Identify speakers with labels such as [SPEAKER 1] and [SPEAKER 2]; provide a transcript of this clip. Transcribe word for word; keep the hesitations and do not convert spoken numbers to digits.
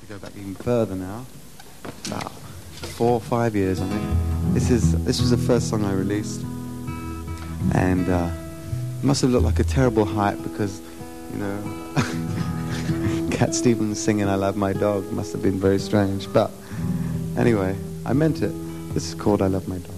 [SPEAKER 1] Go back even further now, about four or five years, I think. This is this was the first song I released, and uh, it must have looked like a terrible hype because, you know, Cat Stevens singing "I Love My Dog" must have been very strange. But anyway, I meant it. This is called "I Love My Dog."